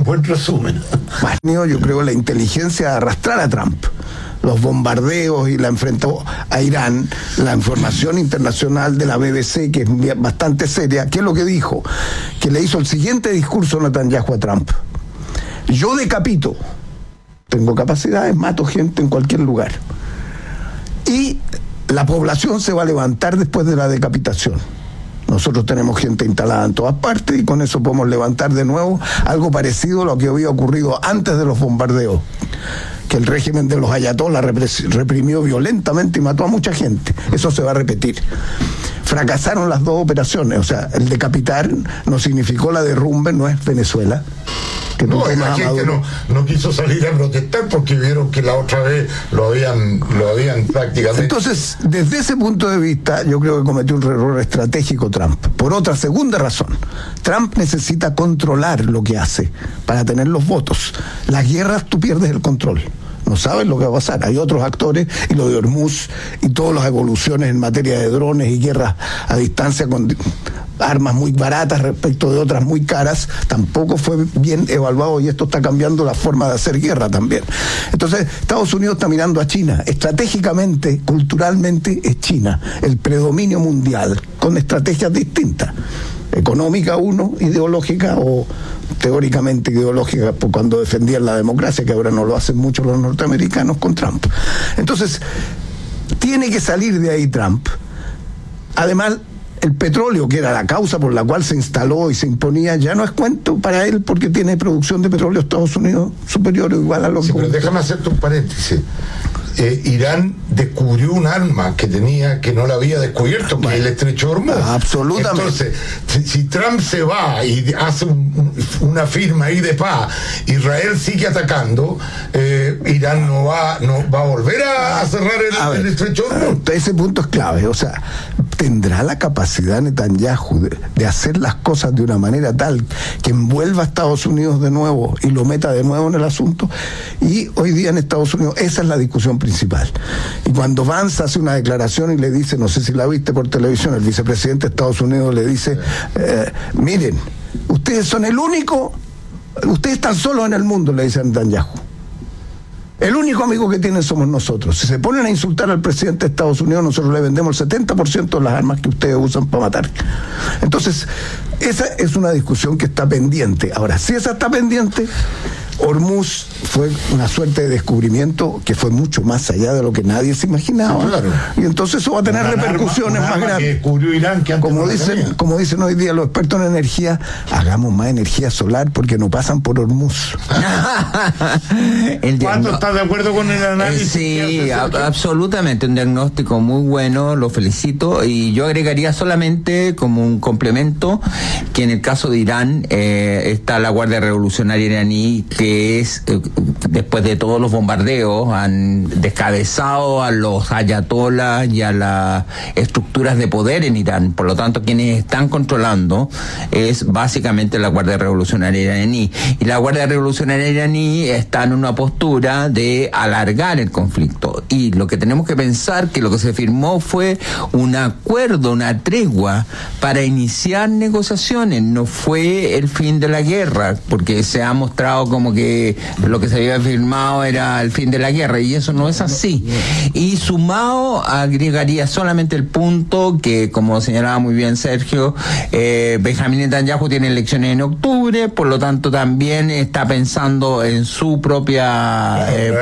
buen resumen. Bueno, yo creo la inteligencia de arrastrar a Trump, los bombardeos y la enfrentó a Irán, la información internacional de la BBC, que es bastante seria. ¿Qué es lo que dijo? Que le hizo el siguiente discurso Netanyahu a Trump: yo decapito, tengo capacidades, mato gente en cualquier lugar, y la población se va a levantar después de la decapitación. Nosotros tenemos gente instalada en todas partes y con eso podemos levantar de nuevo algo parecido a lo que había ocurrido antes de los bombardeos, que el régimen de los ayatolás reprimió violentamente y mató a mucha gente. Eso se va a repetir. Fracasaron las dos operaciones, o sea, el decapitar no significó la derrumbe, no es Venezuela. Que no, la gente no quiso salir a protestar porque vieron que la otra vez lo habían prácticamente. Entonces, desde ese punto de vista, yo creo que cometió un error estratégico Trump. Por otra segunda razón, Trump necesita controlar lo que hace para tener los votos. Las guerras tú pierdes el control. No sabes lo que va a pasar. Hay otros actores, y lo de Hormuz y todas las evoluciones en materia de drones y guerras a distancia con armas muy baratas respecto de otras muy caras, tampoco fue bien evaluado, y esto está cambiando la forma de hacer guerra también. Entonces, Estados Unidos está mirando a China. Estratégicamente, culturalmente, es China el predominio mundial, con estrategias distintas. Económica uno, ideológica o teóricamente ideológica, cuando defendían la democracia, que ahora no lo hacen mucho los norteamericanos con Trump. Entonces, tiene que salir de ahí Trump. Además, el petróleo, que era la causa por la cual se instaló y se imponía, ya no es cuento para él, porque tiene producción de petróleo Estados Unidos superior o igual a lo que... Pero déjame hacerte un paréntesis. Irán descubrió un arma que no la había descubierto, que es el estrecho de Hormuz. Absolutamente. Entonces, si Trump se va y hace una firma ahí de paz, Israel sigue atacando, Irán no va a volver a cerrar el estrecho de Hormuz. Ese punto es clave. O sea, ¿tendrá la capacidad Netanyahu de hacer las cosas de una manera tal que envuelva a Estados Unidos de nuevo y lo meta de nuevo en el asunto? Y hoy día en Estados Unidos esa es la discusión principal. Y cuando Vance hace una declaración y le dice, no sé si la viste por televisión, el vicepresidente de Estados Unidos le dice, miren, ustedes son el único, ustedes están solos en el mundo, le dice a Netanyahu. El único amigo que tienen somos nosotros. Si se ponen a insultar al presidente de Estados Unidos, nosotros le vendemos el 70% de las armas que ustedes usan para matar. Entonces, esa es una discusión que está pendiente. Ahora, si esa está pendiente, Hormuz fue una suerte de descubrimiento que fue mucho más allá de lo que nadie se imaginaba. Sí, claro. Y entonces eso va a tener repercusiones más grandes. Que descubrió Irán, que antes como dicen hoy día los expertos en energía, hagamos más energía solar porque no pasan por Hormuz. ¿Cuánto estás de acuerdo con el análisis? Sí, absolutamente, un diagnóstico muy bueno, lo felicito, y yo agregaría solamente como un complemento que en el caso de Irán está la Guardia Revolucionaria iraní, que es, después de todos los bombardeos, han descabezado a los ayatolás y a las estructuras de poder en Irán. Por lo tanto, quienes están controlando es básicamente la Guardia Revolucionaria iraní. Y la Guardia Revolucionaria iraní está en una postura de alargar el conflicto. Y lo que tenemos que pensar que lo que se firmó fue un acuerdo, una tregua para iniciar negociaciones. No fue el fin de la guerra, porque se ha mostrado como que lo que se había firmado era el fin de la guerra, y eso no es así. Y sumado, agregaría solamente el punto que, como señalaba muy bien Sergio, Benjamín Netanyahu tiene elecciones en octubre, por lo tanto también está pensando en su propia...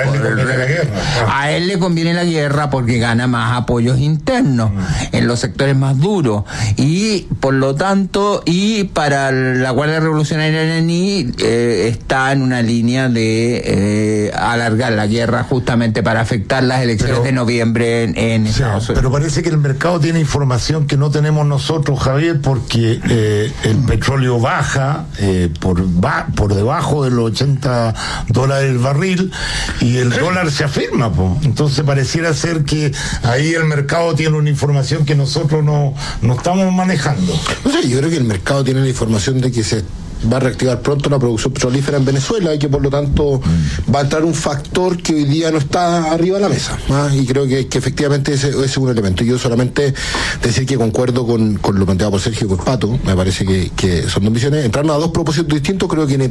a él le conviene la guerra porque gana más apoyos internos en los sectores más duros, y por lo tanto, y para la Guardia Revolucionaria iraní está en una línea de alargar la guerra justamente para afectar las elecciones de noviembre en Estados Unidos. Pero parece que el mercado tiene información que no tenemos nosotros, Javier, porque el petróleo baja por debajo de los $80 el barril, y el dólar se afirma, entonces pareciera ser que ahí el mercado tiene una información que nosotros no estamos manejando. O sea, yo creo que el mercado tiene la información de que se va a reactivar pronto la producción petrolífera en Venezuela y que por lo tanto va a entrar un factor que hoy día no está arriba de la mesa, y creo que efectivamente ese es un elemento. Yo solamente decir que concuerdo con lo planteado por Sergio y por Pato, me parece que son dos visiones, entrando a dos propósitos distintos. Creo que